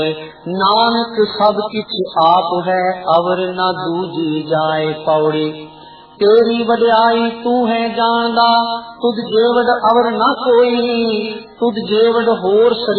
नानक सब किछ आप है अवर न दूजी जाए पौड़ी। तेरी वड्याई तू है जानदा तुझ जेवड़ अवर न कोई, तुझ जेवड़ होर